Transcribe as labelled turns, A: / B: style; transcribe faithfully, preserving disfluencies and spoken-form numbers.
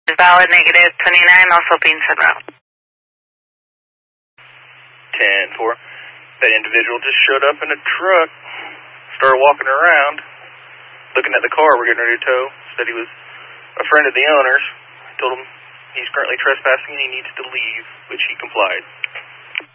A: Valid negative twenty-nine, also being sent route.
B: ten four. That individual just showed up in a truck, started walking around, looking at the car we're getting ready to tow. Said he was a friend of the owner's. Told him he's currently trespassing and he needs to leave, which he complied.